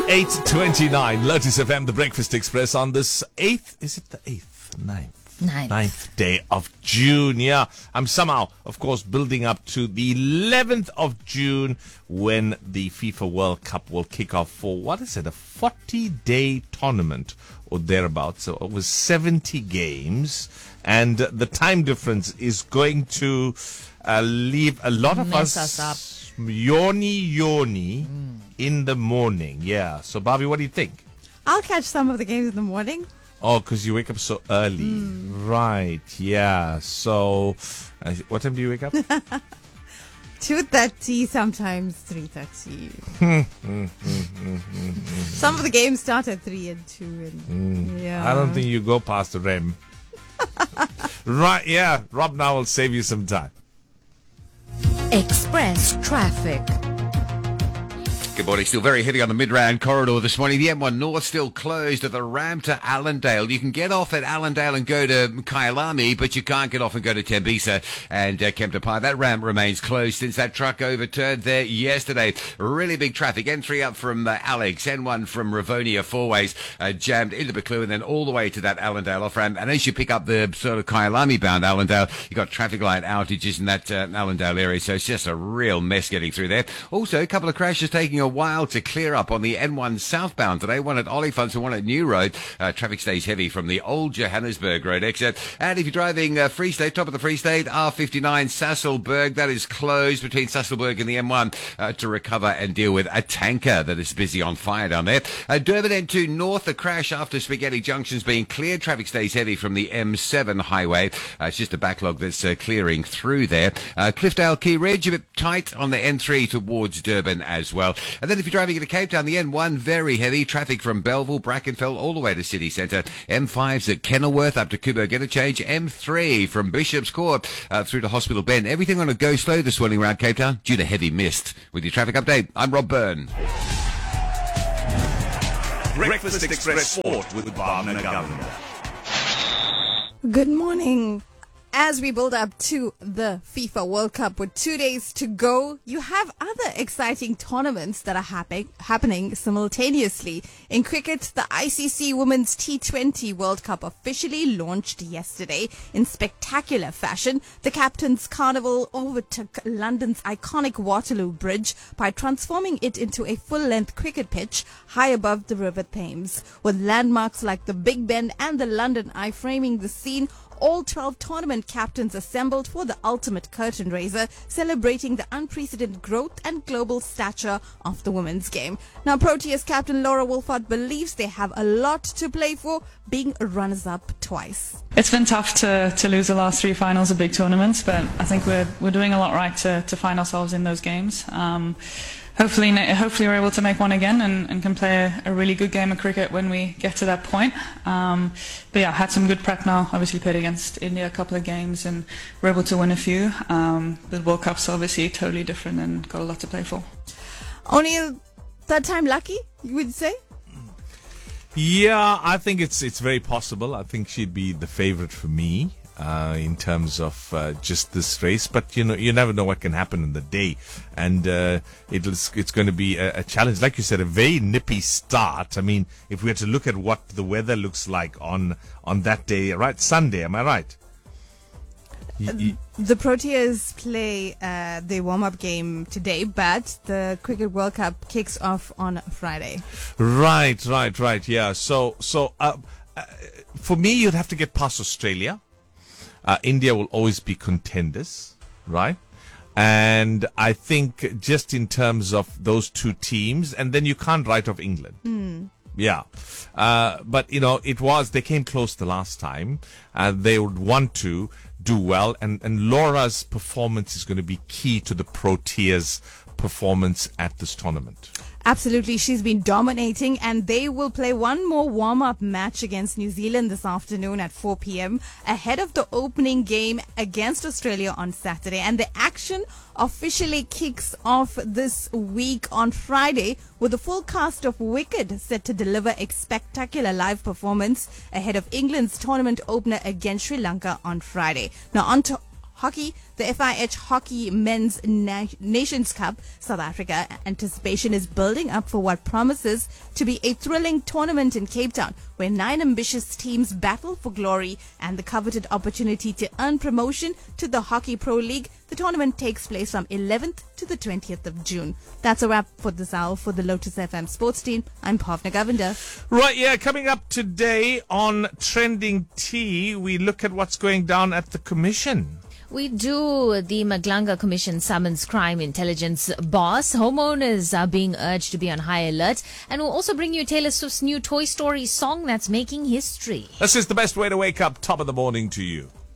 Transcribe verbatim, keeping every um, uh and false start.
eight twenty-nine, Lotus F M, The Breakfast Express on this eighth, is it the eighth? Ninth. Ninth. Ninth day of June. Yeah, I'm somehow, of course, building up to the eleventh of June when the FIFA World Cup will kick off for, what is it, a forty-day tournament or thereabouts. So it was seventy games, and the time difference is going to uh, leave a lot of Mess us, us up. yoni yoni mm. in the morning. Yeah. So, Bobby, what do you think? I'll catch some of the games in the morning. Oh, because you wake up so early. Mm. Right, yeah. So, uh, what time do you wake up? two thirty, sometimes three thirty. Some of the games start at three and two. And, mm. yeah. I don't think you go past the R E M. Right, yeah. Rob now will save you some time. Express traffic. Good morning. Still very heavy on the Midrand corridor this morning. The M one North still closed at the ramp to Allendale. You can get off at Allendale and go to Kyalami, but you can't get off and go to Tembisa and uh, Kempton Park. That ramp remains closed since that truck overturned there yesterday. Really big traffic. N three up from uh, Alex, N one from Ravonia, four ways uh, jammed into Buccleuch and then all the way to that Allendale off ramp. And as you pick up the sort of Kyalami bound Allendale, you've got traffic light outages in that uh, Allendale area. So it's just a real mess getting through there. Also, a couple of crashes taking a while to clear up on the N one southbound today. One at Oliphants and one at New Road. Uh, traffic stays heavy from the old Johannesburg Road exit. And if you're driving uh, Free State, top of the Free State, R fifty-nine Sasolburg, that is closed between Sasolburg and the M one uh, to recover and deal with a tanker that is busy on fire down there. Uh, Durban N two North, a crash after Spaghetti Junction's being cleared. Traffic stays heavy from the M seven highway. Uh, it's just a backlog that's uh, clearing through there. Uh, Cliffdale Key Ridge, a bit tight on the N three towards Durban as well. And then if you're driving into Cape Town, the N one, very heavy traffic from Belleville, Brackenfell, all the way to City Centre. M five's at Kenilworth up to Kubo Interchange. M three from Bishop's Court uh, through to Hospital Bend. Everything on a go slow this morning around Cape Town due to heavy mist. With your traffic update, I'm Rob Byrne. Breakfast Express Sport with Bhavna Governor. Good morning. As we build up to the FIFA World Cup with two days to go, you have other exciting tournaments that are happen- happening simultaneously. In cricket, the I C C Women's T twenty World Cup officially launched yesterday in spectacular fashion. The Captain's Carnival overtook London's iconic Waterloo Bridge by transforming it into a full-length cricket pitch high above the River Thames. With landmarks like the Big Ben and the London Eye framing the scene, all twelve tournament captains assembled for the ultimate curtain raiser, celebrating the unprecedented growth and global stature of the women's game. Now, Proteas captain Laura Wolford believes they have a lot to play for, being runners-up twice. It's been tough to, to lose the last three finals of big tournaments, but I think we're we're doing a lot right to, to find ourselves in those games. Um, Hopefully, hopefully we're able to make one again and, and can play a, a really good game of cricket when we get to that point. Um, but yeah, had some good prep now. Obviously played against India a couple of games and were able to win a few. Um, the World Cup's obviously totally different and got a lot to play for. Only a third time lucky, you would say? Yeah, I think it's it's very possible. I think she'd be the favorite for me. Uh, in terms of uh, just this race, but you know, you never know what can happen in the day, and uh, it's it's going to be a, a challenge. Like you said, a very nippy start. I mean, if we had to look at what the weather looks like on on that day, right, Sunday, am I right? Y- y- the Proteas play uh, their warm-up game today, but the Cricket World Cup kicks off on Friday. Right, right, right. Yeah. So, so uh, uh, for me, you'd have to get past Australia. Uh, India will always be contenders, right? And I think just in terms of those two teams, and then you can't write off England. Mm. Yeah. Uh, but, you know, it was, they came close the last time. Uh, they would want to do well. And, and Laura's performance is going to be key to the Proteas' performance at this tournament. Absolutely. She's been dominating, and they will play one more warm-up match against New Zealand this afternoon at four p.m. ahead of the opening game against Australia on Saturday. And the action officially kicks off this week on Friday with the full cast of Wicked set to deliver a spectacular live performance ahead of England's tournament opener against Sri Lanka on Friday. Now, on to hockey, the F I H Hockey Men's Na- Nations Cup, South Africa. Anticipation is building up for what promises to be a thrilling tournament in Cape Town, where nine ambitious teams battle for glory and the coveted opportunity to earn promotion to the Hockey Pro League. The tournament takes place from eleventh to the twentieth of June. That's a wrap for this hour for the Lotus F M Sports Team. I'm Bhavna Govender. Right, yeah, coming up today on Trending Tea, we look at what's going down at the Commission. We do. The Maglanga Commission summons crime intelligence boss. Homeowners are being urged to be on high alert. And we'll also bring you Taylor Swift's new Toy Story song that's making history. This is the best way to wake up, top of the morning to you.